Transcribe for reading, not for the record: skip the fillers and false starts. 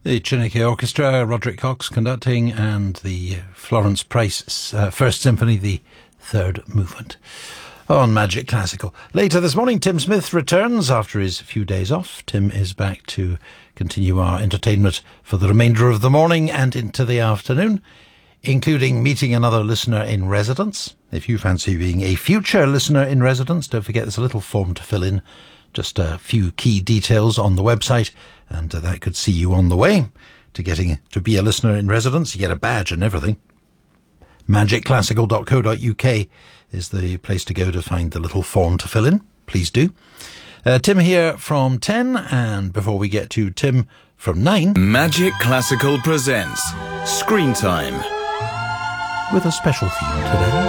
The Chineke Orchestra, Roderick Cox conducting, and the Florence Price First Symphony, the third movement, on Magic Classical. Later this morning, Tim Smith returns after his few days off. Tim is back to continue our entertainment for the remainder of the morning and into the afternoon, including meeting another listener in residence. If you fancy being a future listener in residence, don't forget there's a little form to fill in, just a few key details on the website, and that could see you on the way to getting to be a listener in residence. You get a badge and everything. magicclassical.co.uk is the place to go to find the little form to fill in. Please do. Tim here from 10, and before we get to Tim from 9... Magic Classical presents Screen Time, with a special theme today.